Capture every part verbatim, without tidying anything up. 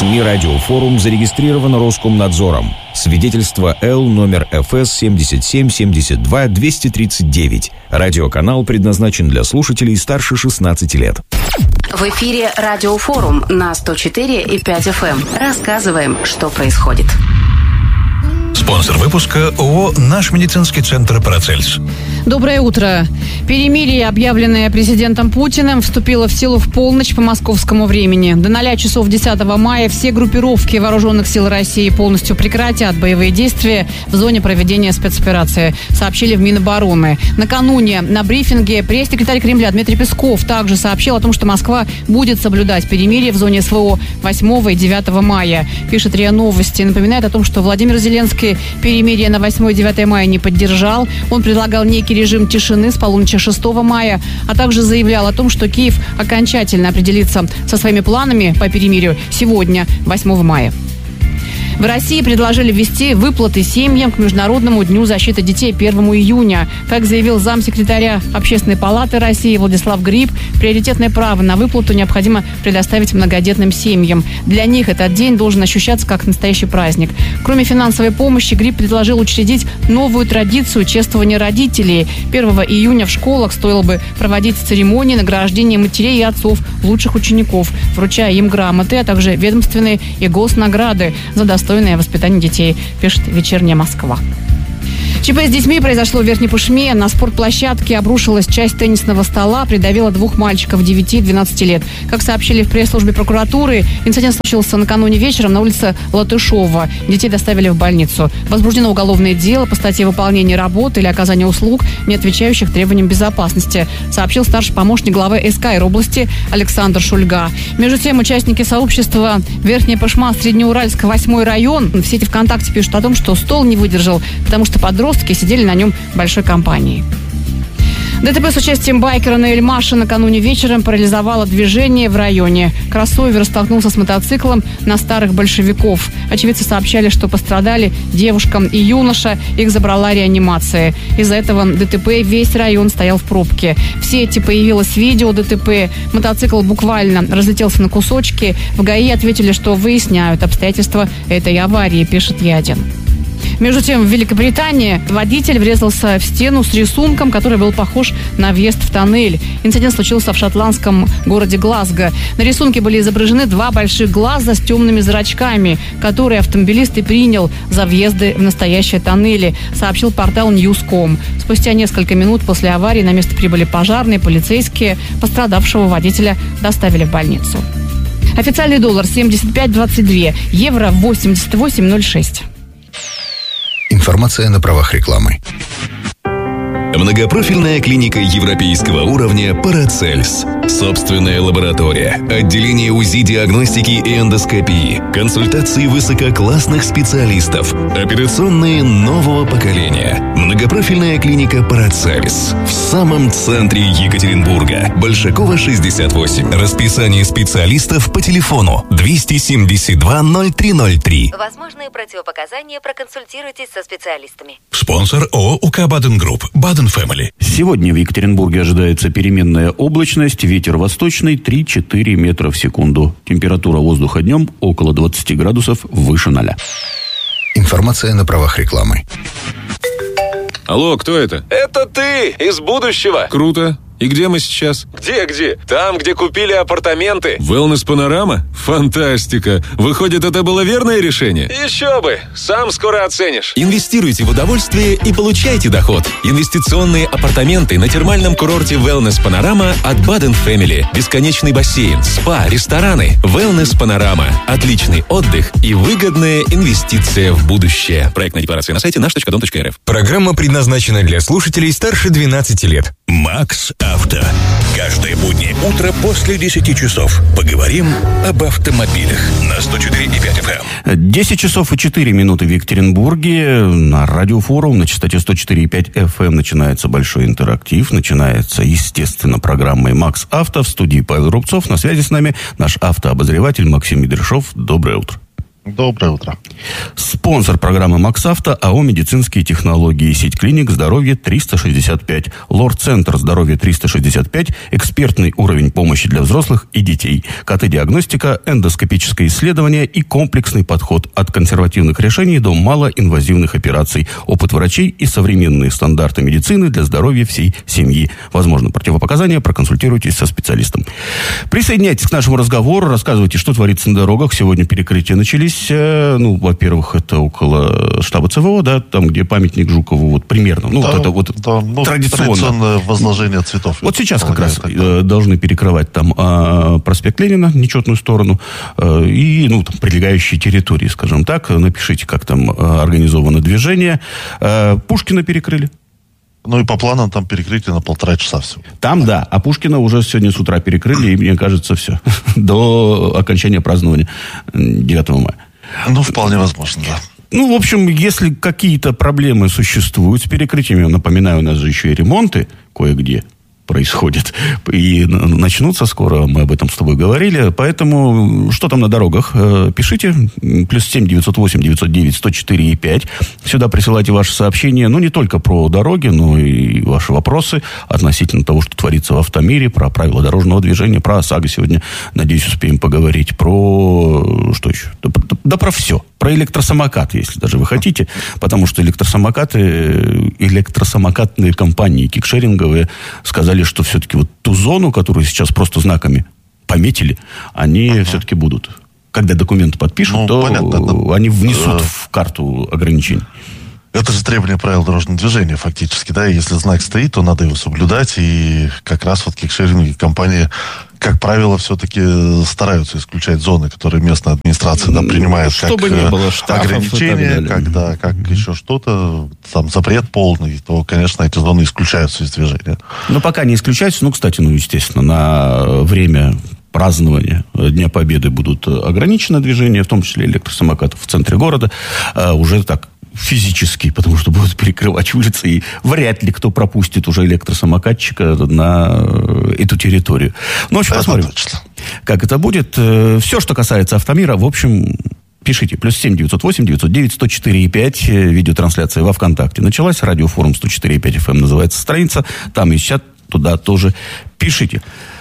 СМИ «Радиофорум» зарегистрировано Роскомнадзором. Свидетельство Л номер эф эс семьдесят семь семьдесят два двести тридцать девять. Радиоканал предназначен для слушателей старше шестнадцати лет. В эфире «Радиофорум» на сто четыре и пять эф эм. Рассказываем, что происходит. Спонсор выпуска ООО «Наш медицинский центр Парацельс». Доброе утро. Перемирие, объявленное президентом Путиным, вступило в силу в полночь по московскому времени. До ноля часов десятого мая все группировки вооруженных сил России полностью прекратят боевые действия в зоне проведения спецоперации, сообщили в Минобороны. Накануне на брифинге пресс-секретарь Кремля Дмитрий Песков также сообщил о том, что Москва будет соблюдать перемирие в зоне СВО восьмого и девятого мая. Пишет РИА Новости. Напоминает о том, что Владимир Зеленский перемирие на восьмое и девятое мая не поддержал. Он предлагал некий режим тишины с полуночи шестого мая, а также заявлял о том, что Киев окончательно определится со своими планами по перемирию сегодня, восьмого мая. В России предложили ввести выплаты семьям к Международному дню защиты детей первого июня. Как заявил замсекретаря Общественной палаты России Владислав Гриб, приоритетное право на выплату необходимо предоставить многодетным семьям. Для них этот день должен ощущаться как настоящий праздник. Кроме финансовой помощи, Гриб предложил учредить новую традицию чествования родителей. первого июня в школах стоило бы проводить церемонии награждения матерей и отцов лучших учеников, вручая им грамоты, а также ведомственные и госнаграды за достойное воспитание детей, пишет «Вечерняя Москва». ЧП с детьми произошло в Верхней Пышме. На спортплощадке обрушилась часть теннисного стола, придавила двух мальчиков девяти и двенадцати лет. Как сообщили в пресс-службе прокуратуры, инцидент случился накануне вечером на улице Латышова. Детей доставили в больницу. Возбуждено уголовное дело по статье выполнения работы или оказания услуг, не отвечающих требованиям безопасности, сообщил старший помощник главы СКР области Александр Шульга. Между тем, участники сообщества Верхняя Пышма, Среднеуральск, восьмой район в сети ВКонтакте пишут о том, что стол не выдержал, потому что подростки сидели на нем большой компанией. ДТП с участием байкера на Эльмаше накануне вечером парализовало движение в районе. Кроссовер столкнулся с мотоциклом на старых большевиков. Очевидцы сообщали, что пострадали девушка и юноша. Их забрала реанимация. Из-за этого ДТП весь район стоял в пробке. В сети появилось видео ДТП. Мотоцикл буквально разлетелся на кусочки. В ГАИ ответили, что выясняют обстоятельства этой аварии, пишет Ядин. Между тем, в Великобритании водитель врезался в стену с рисунком, который был похож на въезд в тоннель. Инцидент случился в шотландском городе Глазго. На рисунке были изображены два больших глаза с темными зрачками, которые автомобилист и принял за въезды в настоящие тоннели, сообщил портал ньюс точка ком. Спустя несколько минут после аварии на место прибыли пожарные, полицейские. Пострадавшего водителя доставили в больницу. Официальный доллар семьдесят пять двадцать два, евро восемьдесят восемь ноль шесть. Информация на правах рекламы. Многопрофильная клиника европейского уровня «Парацельс». Собственная лаборатория, отделение УЗИ, диагностики и эндоскопии, консультации высококлассных специалистов, операционные нового поколения. Многопрофильная клиника «Парацельс» в самом центре Екатеринбурга. Большакова, шестьдесят восемь. Расписание специалистов по телефону двести семьдесят два ноль три ноль три. Возможные противопоказания, проконсультируйтесь со специалистами. Спонсор ООО УК Баден Групп. Баден Фэмили. Сегодня в Екатеринбурге ожидается переменная облачность, ветер восточный три-четыре метра в секунду. Температура воздуха днем около двадцати градусов выше ноля. Информация на правах рекламы. Алло, кто это? Это ты, из будущего. Круто. И где мы сейчас? Где-где? Там, где купили апартаменты. Wellness Панорама? Фантастика. Выходит, это было верное решение? Еще бы. Сам скоро оценишь. Инвестируйте в удовольствие и получайте доход. Инвестиционные апартаменты на термальном курорте Wellness Панорама от Baden Family. Бесконечный бассейн, спа, рестораны. Wellness Панорама. Отличный отдых и выгодная инвестиция в будущее. Проектная декларация на сайте наш точка дом точка эр эф. Программа предназначена для слушателей старше двенадцати лет. Макс Авто. Каждое буднее утро после десяти часов поговорим об автомобилях на сто четыре и пять эф эм. десять часов и четыре минуты в Екатеринбурге. На Радиофорум на частоте сто четыре и пять эф эм начинается большой интерактив. Начинается, естественно, программой «Макс Авто». В студии Павел Рубцов. На связи с нами наш автообозреватель Максим Медрешов. Доброе утро. Доброе утро. Спонсор программы МаксАвто АО «Медицинские технологии». Сеть клиник «Здоровье триста шестьдесят пять». Лор-центр «Здоровье триста шестьдесят пять». Экспертный уровень помощи для взрослых и детей. КТ-диагностика, эндоскопическое исследование и комплексный подход от консервативных решений до малоинвазивных операций. Опыт врачей и современные стандарты медицины для здоровья всей семьи. Возможно, противопоказания, проконсультируйтесь со специалистом. Присоединяйтесь к нашему разговору, рассказывайте, что творится на дорогах. Сегодня перекрытия начались. Ну, во-первых, это около штаба ЦВО, да, там, где памятник Жукову, вот примерно. Ну, да, вот это вот да, ну, традиционно. Традиционное возложение цветов. Вот сейчас как раз тогда. должны перекрывать там а, проспект Ленина, нечетную сторону, а, и, ну, там, прилегающие территории, скажем так. Напишите, как там а, организовано движение. А, Пушкина перекрыли. Ну и по планам там перекрытие на полтора часа всего. Там, да. А Пушкина уже сегодня с утра перекрыли, и, мне кажется, все. До окончания празднования девятого мая. Ну, вполне возможно, да. Ну, в общем, если какие-то проблемы существуют с перекрытиями, напоминаю, у нас же еще и ремонты кое-где происходят. И начнутся скоро, мы об этом с тобой говорили. Поэтому, что там на дорогах? Пишите. Плюс семь девятьсот восемь девятьсот девять сто четыре и пять. Сюда присылайте ваши сообщения. Ну, не только про дороги, но и ваши вопросы относительно того, что творится в автомире, про правила дорожного движения, про ОСАГО сегодня, надеюсь, успеем поговорить. Про... Что еще? Да, да, да про все. Про электросамокаты, если даже вы хотите. Потому что электросамокаты, электросамокатные компании кикшеринговые сказали, что все-таки вот ту зону, которую сейчас просто знаками пометили, они uh-huh. все-таки будут. Когда документы подпишут, ну, то понятно, это... они внесут uh... в карту ограничений. Это же требование правил дорожного движения фактически, да, и если знак стоит, то надо его соблюдать, и как раз вот кикшеринговые компании, как правило, все-таки стараются исключать зоны, которые местная администрация да, принимает Чтобы как не было штрафов ограничения, когда как mm-hmm. еще что-то, там запрет полный, то, конечно, эти зоны исключаются из движения. Ну, пока не исключаются, ну, кстати, ну, естественно, на время празднования Дня Победы будут ограничено движение, в том числе электросамокатов в центре города, а уже так физически, потому что будут перекрывать улицы, и вряд ли кто пропустит уже электросамокатчика на эту территорию. Ну, в общем, посмотрим, как это будет. Все, что касается автомира, в общем, пишите. Плюс семь девятьсот восемь девятьсот девять сто четыре и пять. Видеотрансляция во ВКонтакте началась. Радиофорум сто четыре и пять эф эм называется страница. Там есть чат, туда тоже пишите.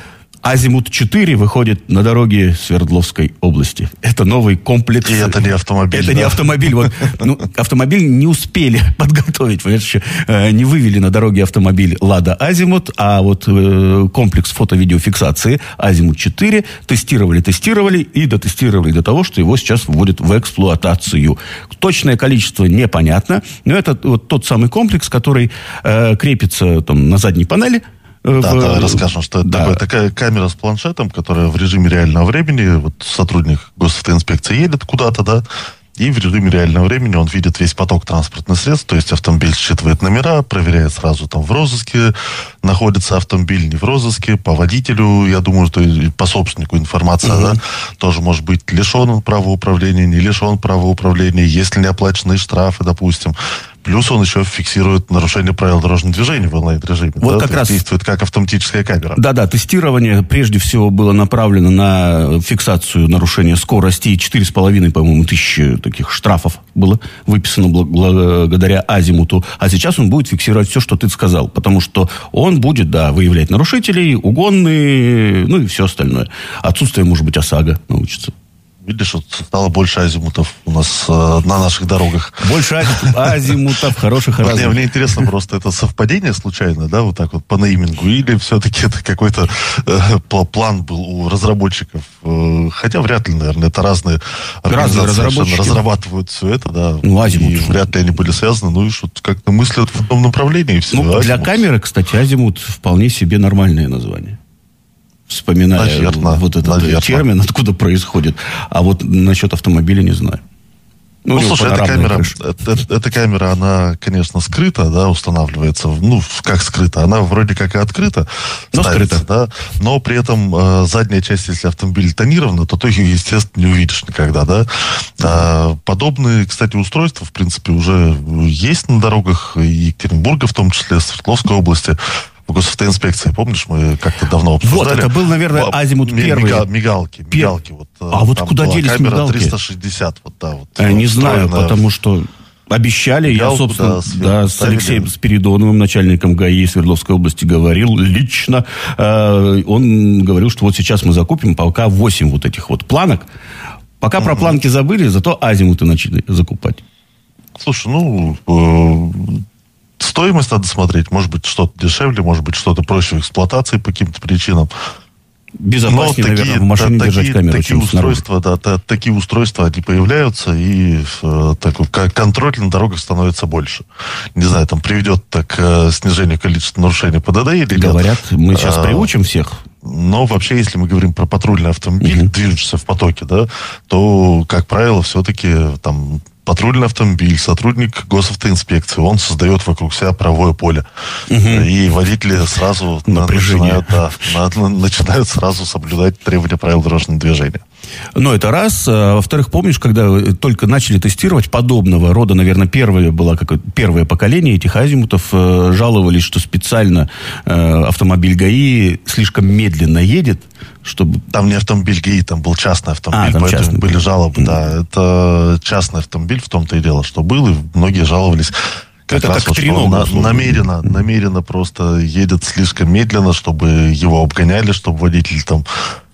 Азимут четыре выходит на дороге Свердловской области. Это новый комплекс. И это не автомобиль. Это да? не автомобиль. Вот, ну, автомобиль не успели подготовить. Понимаешь, не вывели на дороге автомобиль Лада Азимут, а вот э, комплекс фото-видеофиксации Азимут четыре тестировали, тестировали и дотестировали до того, что его сейчас вводят в эксплуатацию. Точное количество непонятно, но это вот тот самый комплекс, который э, крепится там, на задней панели. Да, в... давай расскажем, что это да. такое. Такая камера с планшетом, которая в режиме реального времени, вот сотрудник госавтоинспекции едет куда-то, да, и в режиме реального времени он видит весь поток транспортных средств, то есть автомобиль считывает номера, проверяет сразу, там в розыске находится автомобиль, не в розыске, по водителю, я думаю, что и по собственнику информация, uh-huh. да, тоже может быть лишен он права управления, не лишен права управления, если не оплаченные штрафы, допустим. Плюс он еще фиксирует нарушение правил дорожного движения в онлайн-режиме. Вот да? как раз действует как автоматическая камера. Да-да, тестирование прежде всего было направлено на фиксацию нарушения скорости. И четыре с половиной, по-моему, тысячи таких штрафов было выписано благодаря Азимуту. А сейчас он будет фиксировать все, что ты сказал. Потому что он будет, да, выявлять нарушителей, угонные, ну и все остальное. Отсутствие, может быть, ОСАГО научится. Видишь, вот стало больше азимутов у нас э, на наших дорогах. Больше азимутов, хороших разных. Мне, мне интересно просто, это совпадение случайно, да, вот так вот по неймингу, или все-таки это какой-то э, план был у разработчиков? Э, хотя вряд ли, наверное, это разные организации разные разрабатывают все это, да. Ну, азимут. И вряд ли они были связаны, ну и что как-то мыслят в том направлении. И все. Ну, для камеры, кстати, азимут вполне себе нормальное название. Вспоминая наверное, вот этот наверное. термин, откуда происходит. А вот насчет автомобиля не знаю. Ну, ну слушай, эта камера, это, эта камера, она, конечно, скрыта, да, устанавливается, ну, как скрыта, она вроде как и открыта, но ставится, скрыта, да, но при этом э, задняя часть, если автомобиль тонирована, то ты ее, естественно, не увидишь никогда, да. А, подобные, кстати, устройства, в принципе, уже есть на дорогах Екатеринбурга, в том числе Свердловской области. в госавтоинспекции, помнишь, мы как-то давно обсуждали. Вот, это был, наверное, азимут первый. Мига, мигалки, мигалки. Вот, а вот куда делись мигалки? триста шестьдесят, вот, да. Вот, Я не знаю, потому что обещали, я, собственно, да, да, с Алексеем Спиридоновым, начальником ГАИ Свердловской области, говорил лично. Э, он говорил, что вот сейчас мы закупим пока восемь вот этих вот планок. Пока угу. про планки забыли, зато азимуты начали закупать. Слушай, ну, э, стоимость надо смотреть. Может быть, что-то дешевле, может быть, что-то проще в эксплуатации по каким-то причинам. Безопаснее, наверное, такие, в машине та, держать камеру, такие чем устройства, да, та, такие устройства, они появляются, и э, такой, контроль на дорогах становится больше. Не знаю, там приведет к э, снижению количества нарушений ПДД или Говорят, нет. мы сейчас а, приучим всех. Но вообще, если мы говорим про патрульный автомобиль, uh-huh. движущийся в потоке, да, то, как правило, все-таки там патрульный автомобиль, сотрудник госавтоинспекции, он создает вокруг себя правовое поле. Угу. И водители сразу начинают, да, начинают сразу соблюдать требования правил дорожного движения. Ну, это раз. А, во-вторых, помнишь, когда только начали тестировать подобного рода, наверное, первое было какое-то, первое поколение этих азимутов, э, жаловались, что специально э, автомобиль ГАИ слишком медленно едет, чтобы... Там не автомобиль ГАИ, там был частный автомобиль, а, поэтому частный. были жалобы, mm. да. Это частный автомобиль, в том-то и дело, что был, и многие жаловались. Как это раз как вот, что он на, намеренно, намеренно просто едет слишком медленно, чтобы его обгоняли, чтобы водитель там...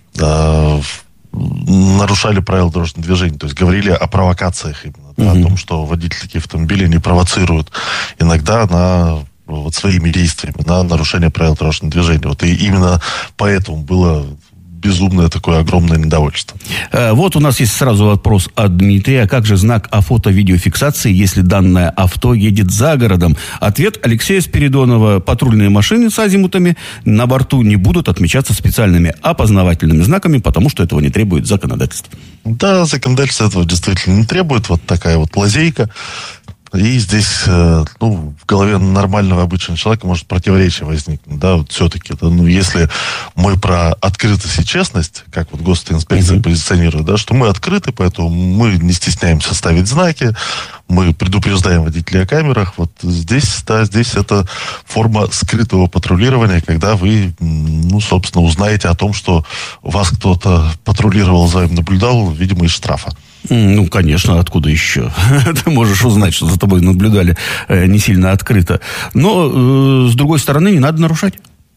Э, нарушали правила дорожного движения, то есть говорили о провокациях именно, да, mm-hmm. о том, что водители таких автомобилей не провоцируют иногда на вот своими действиями на нарушение правил дорожного движения. Вот и именно поэтому было безумное такое огромное недовольство. Вот у нас есть сразу вопрос от Дмитрия. Как же знак о фото-видеофиксации, если данное авто едет за городом? Ответ Алексея Спиридонова. Патрульные машины с азимутами на борту не будут отмечаться специальными опознавательными знаками, потому что этого не требует законодательство. Да, законодательство этого действительно не требует. Вот такая вот лазейка. И здесь, ну, в голове нормального обычного человека может противоречие возникнуть, да, вот все-таки, да, ну, если мы про открытость и честность, как вот госинспекция mm-hmm. позиционирует, да, что мы открыты, поэтому мы не стесняемся ставить знаки, мы предупреждаем водителей о камерах, вот здесь, да, здесь это форма скрытого патрулирования, когда вы, ну, собственно, узнаете о том, что вас кто-то патрулировал, за вами наблюдал, видимо, из штрафа. Ну, конечно, откуда еще? Ты можешь узнать, что за тобой наблюдали э, не сильно открыто. Но, э, с другой стороны, не надо нарушать.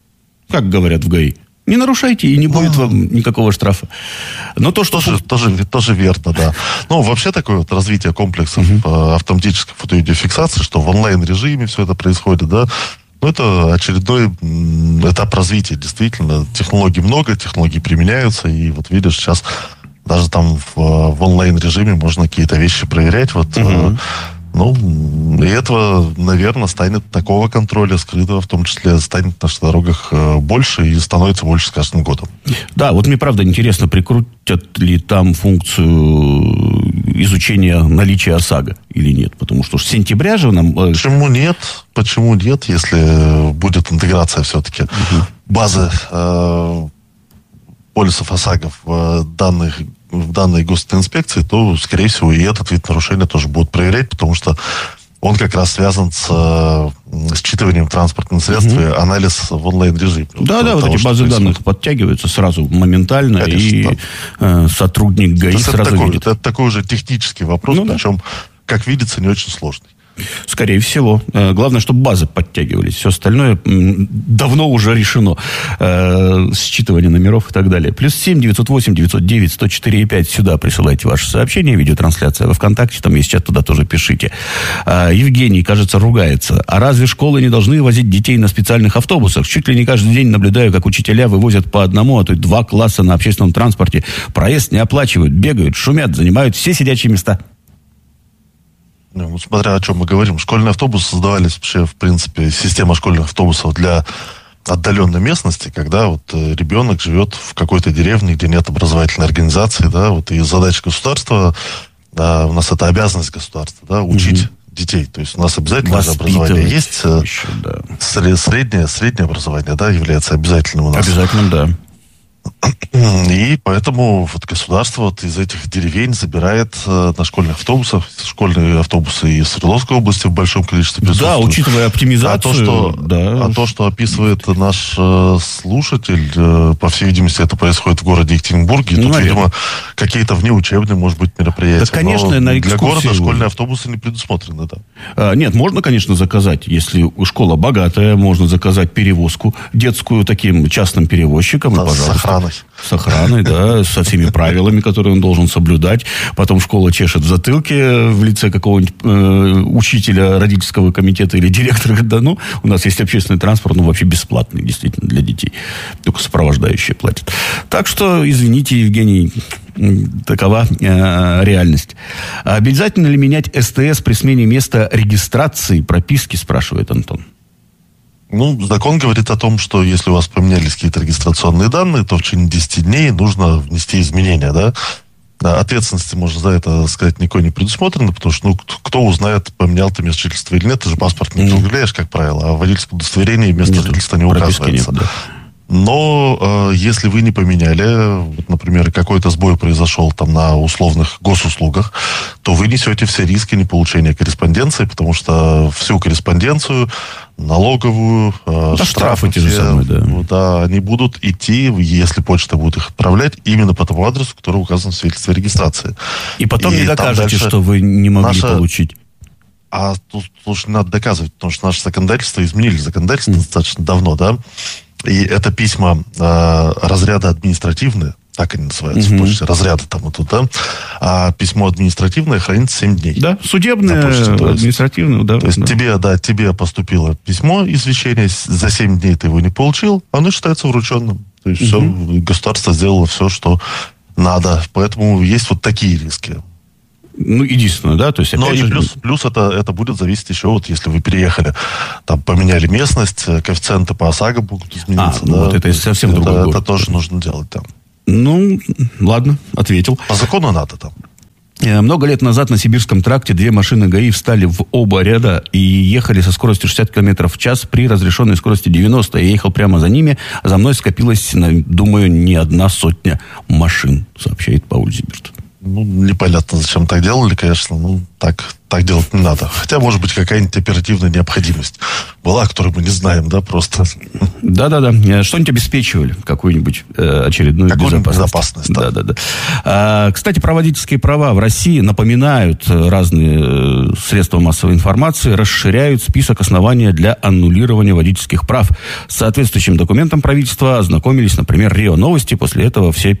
Как говорят в ГАИ. Не нарушайте, и не будет вам никакого штрафа. Но то, что... Тоже, тоже, тоже верно, да. Ну, вообще такое вот развитие комплексов uh-huh. автоматической фото-видеофиксации, что в онлайн-режиме все это происходит, да, ну, это очередной этап развития, действительно. Технологий много, технологии применяются, и вот видишь, сейчас... Даже там в, в онлайн-режиме можно какие-то вещи проверять. Вот, uh-huh. э, ну, и этого, наверное, станет такого контроля скрытого, в том числе, станет на наших дорогах э, больше и становится больше с каждым годом. Да, вот мне правда интересно, прикрутят ли там функцию изучения наличия ОСАГО или нет, потому что с сентября же нам... Почему нет? Почему нет, если будет интеграция все-таки uh-huh. базы... Э, полисов ОСАГО в данных, в данной госинспекции, то, скорее всего, и этот вид нарушения тоже будут проверять, потому что он как раз связан с считыванием транспортных средств mm-hmm. и анализ в онлайн-режиме. Да, да, вот эти базы происходит. Данных подтягиваются сразу, моментально, конечно, и да. э, сотрудник ГАИ сразу это такой, видит. Это такой уже технический вопрос, ну, причем, да. как видится, не очень сложный. Скорее всего. Главное, чтобы базы подтягивались. Все остальное давно уже решено. Считывание номеров и так далее. Плюс семь девятьсот восемь девятьсот девять сто четыре пять. Сюда присылайте ваши сообщения. Видеотрансляция во ВКонтакте. Там есть чат, туда тоже пишите. Евгений, кажется, ругается. А разве школы не должны возить детей на специальных автобусах? Чуть ли не каждый день наблюдаю, как учителя вывозят по одному, а то и два класса на общественном транспорте. Проезд не оплачивают, бегают, шумят, занимают все сидячие места. Ну, смотря о чем мы говорим. Школьные автобусы создавались вообще, в принципе, система школьных автобусов для отдаленной местности, когда вот э, ребенок живет в какой-то деревне, где нет образовательной организации, да, вот и задача государства, да, у нас это обязанность государства, да, учить mm-hmm. детей. То есть у нас обязательно образование есть. Еще, да. Среднее, среднее образование, да, является обязательным у нас. Обязательным, да. И поэтому вот государство вот из этих деревень забирает э, на школьных автобусах, школьные автобусы из Свердловской области в большом количестве присутствуют. Да, учитывая оптимизацию. А то, что, да. а то, что описывает наш э, слушатель, э, по всей видимости, это происходит в городе Екатеринбурге. Ну, тут, наверное. видимо, какие-то внеучебные, может быть, мероприятия. Да, конечно, но на для города школьные автобусы не предусмотрены, да. А, нет, можно, конечно, заказать, если школа богатая, можно заказать перевозку детскую таким частным перевозчикам. Да, и, пожалуйста. С охраной. С охраной, да, со всеми правилами, которые он должен соблюдать. Потом школа чешет в затылке в лице какого-нибудь э, учителя родительского комитета или директора. Да, ну, у нас есть общественный транспорт, ну, вообще бесплатный, действительно, для детей. Только сопровождающие платят. Так что, извините, Евгений, такова э, реальность. Обязательно ли менять СТС при смене места регистрации, прописки, спрашивает Антон. Ну, закон говорит о том, что если у вас поменялись какие-то регистрационные данные, то в течение десяти дней нужно внести изменения, да. Ответственности, можно за это сказать, никакой не предусмотрено, потому что, ну, кто узнает, поменял ты место жительства или нет, ты же паспорт не предъявляешь, как правило, а в водительском удостоверении место нет, жительства не указывается. Нет, да. Но э, если вы не поменяли, вот, например, какой-то сбой произошел там на условных госуслугах, то вы несете все риски неполучения корреспонденции, потому что всю корреспонденцию, налоговую, э, да, штрафы, штрафы те же самые, да. да, они будут идти, если почта будет их отправлять, именно по тому адресу, который указан в свидетельстве о регистрации. И потом И не докажете, дальше что вы не могли наша... получить. А тут, тут не надо доказывать, потому что наше законодательство изменили, законодательство mm. достаточно давно, да. И это письма э, разряда административные, так они называются, mm-hmm. в почте, разряды там и тут, да. А письмо административное хранится семь дней. Да, судебное, почте, то есть, административное, да. То есть да. тебе, да, тебе поступило письмо, извещение, за семь дней ты его не получил, оно считается врученным. То есть mm-hmm. все, государство сделало все, что надо. Поэтому есть вот такие риски. Ну, единственное, да, то есть... Но и плюс, плюс это, это будет зависеть еще, вот если вы переехали, там, поменяли местность, коэффициенты по ОСАГО будут измениться, а, да. Вот это совсем это, другой это город. тоже нужно делать там. Ну, ладно, ответил. По закону надо там. Много лет назад на Сибирском тракте две машины ГАИ встали в оба ряда и ехали со скоростью шестьдесят километров в час при разрешенной скорости девяносто. Я ехал прямо за ними, а за мной скопилась, думаю, не одна сотня машин, сообщает Пауль Зиберт. Ну, непонятно, зачем так делали, конечно. Ну, так, так делать не надо. Хотя, может быть, какая-нибудь оперативная необходимость была, которую мы не знаем, да, просто. Да-да-да. Что-нибудь обеспечивали, какую-нибудь э, очередную какую-нибудь безопасность. безопасность, да. Да-да-да. А, кстати, про водительские права. В России напоминают разные средства массовой информации, расширяют список оснований для аннулирования водительских прав. С соответствующим документом правительства ознакомились, например, РИО Новости. После этого все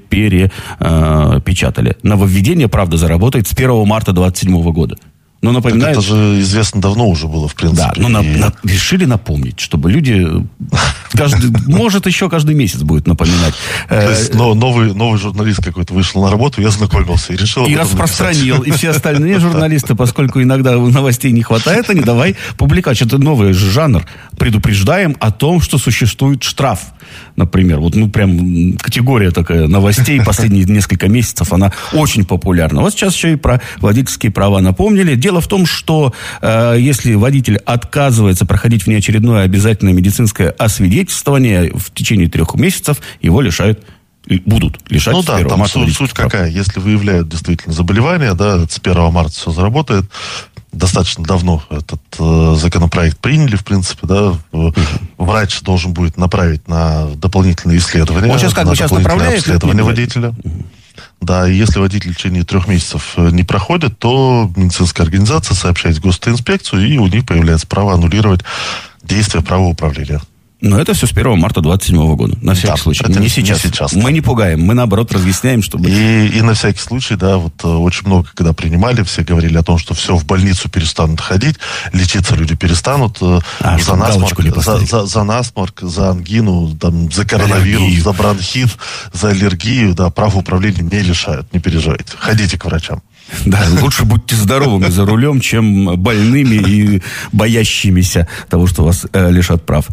перепечатали. Нововведение, правда, заработает с первого марта двадцать седьмого года. Но напоминает... Так это же известно давно уже было, в принципе. Да, но на, на, решили напомнить, чтобы люди... Каждый, может, еще каждый месяц будет напоминать. То есть но, новый, новый журналист какой-то вышел на работу, я знакомился и решил... И распространил. Написать. И все остальные журналисты, поскольку иногда новостей не хватает, они давай публиковать. Это новый жанр. Предупреждаем о том, что существует штраф. Например, вот ну прям категория такая новостей последние несколько месяцев, она очень популярна. Вот сейчас еще и про водительские права напомнили. Дело в том, что э, если водитель отказывается проходить внеочередное обязательное медицинское освидетельствование в течение трех месяцев, его лишают, будут лишать. Ну да, там суть, суть какая. Если выявляют действительно заболевание, да, с первого марта все заработает. Достаточно давно этот э, законопроект приняли, в принципе, да. Uh-huh. Врач должен будет направить на дополнительные исследования. Он сейчас как бы сейчас направляет обследование водителя. Uh-huh. Да, и если водитель в течение трех месяцев не проходит, то медицинская организация сообщает в госинспекцию, и у них появляется право аннулировать действия правоуправления. Но это все с первого марта двадцать седьмого года. На всякий да, случай. Не сейчас. Не сейчас. Мы да. не пугаем, мы наоборот разъясняем, чтобы... И, и на всякий случай, да, вот очень много, когда принимали, все говорили о том, что все, в больницу перестанут ходить, лечиться люди перестанут а, за, насморк, за, за, за насморк, за ангину, там, за коронавирус, аллергию. За бронхит, за аллергию, да, правоуправления не лишают, не переживайте. Ходите к врачам. Да, лучше будьте здоровыми за рулем, чем больными и боящимися того, что вас э, лишат прав.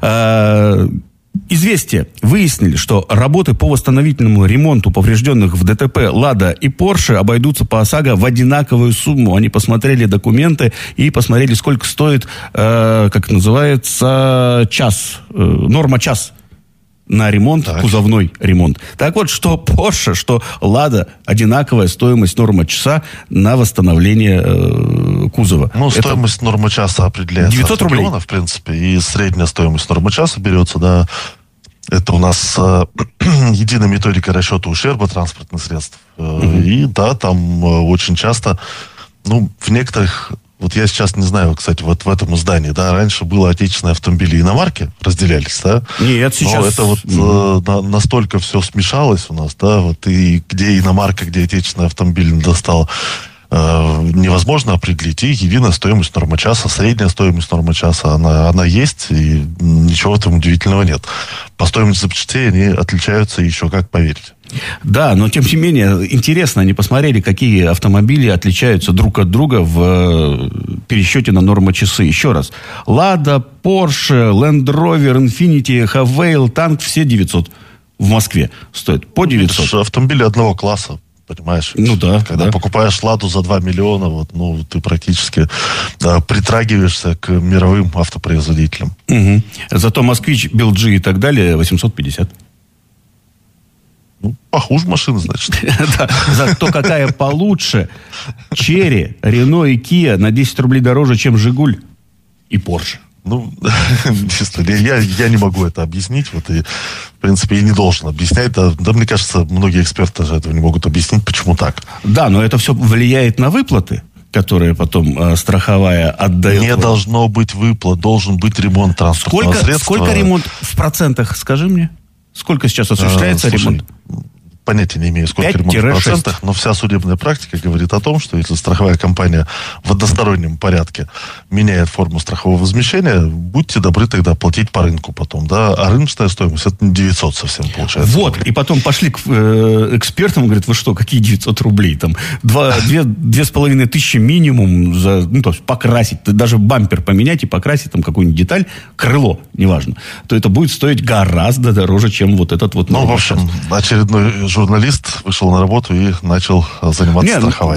Э, Известия выяснили, что работы по восстановительному ремонту поврежденных в ДТП «Лада» и «Порше» обойдутся по ОСАГО в одинаковую сумму. Они посмотрели документы и посмотрели, сколько стоит, э, как называется, час, э, норма час. на ремонт, так. кузовной ремонт. Так вот, что Porsche, что Lada, одинаковая стоимость норма часа на восстановление э, кузова. Ну, это стоимость нормы часа определяется девятьсот рублей, в принципе, и средняя стоимость нормы часа берется, да. Это у нас э, единая методика расчета ущерба транспортных средств. Э, mm-hmm. И да, там э, очень часто, ну, в некоторых... Вот я сейчас не знаю, кстати, вот в этом здании, да, раньше было отечественные автомобили и иномарки разделялись, да? Нет, сейчас... Но это вот mm-hmm. э, на, настолько все смешалось у нас, да, вот и где иномарка, где отечественный автомобиль достал, э, невозможно определить. И единая стоимость нормы часа, средняя стоимость нормы часа, она, она есть, и ничего в этом удивительного нет. По стоимости запчастей они отличаются еще, как поверить. Да, но тем не менее, интересно, они посмотрели, какие автомобили отличаются друг от друга в пересчете на нормочасы. Еще раз. Lada, Porsche, Land Rover, Infiniti, Havail, Танк, все девятьсот в Москве стоят. По девятьсот. Это автомобили одного класса, понимаешь? Ну да. Когда да. покупаешь Ладу за два миллиона, вот, ну, ты практически да, притрагиваешься к мировым автопроизводителям. Угу. Зато Москвич, Эл Джи и так далее восемьсот пятьдесят. Ну, похуже машины, значит. Да, зато какая получше. Черри, Рено и Киа на десять рублей дороже, чем Жигуль и Порше. Ну, я, я не могу это объяснить. Вот, и, в принципе, я не должен объяснять. Да, да, мне кажется, многие эксперты даже этого не могут объяснить, почему так. Да, но это все влияет на выплаты, которые потом э, страховая отдает. Не должно быть выплат, должен быть ремонт транспортного сколько, средства. Сколько ремонт в процентах, скажи мне? Сколько сейчас осуществляется а, слушай, ремонт? Понятия не имею, сколько ремонт в процентах, но вся судебная практика говорит о том, что если страховая компания в одностороннем порядке меняет форму страхового возмещения, будьте добры тогда платить по рынку потом, да, а рыночная стоимость это девятьсот совсем получается. Вот, и потом пошли к э, экспертам, говорят, вы что, какие девятьсот рублей, там, два, две, две с половиной тысячи минимум за, ну, то есть покрасить, даже бампер поменять и покрасить там какую-нибудь деталь, крыло, неважно, то это будет стоить гораздо дороже, чем вот этот вот. Ну, в общем, очередной журналист вышел на работу и начал заниматься Нет, страхованием.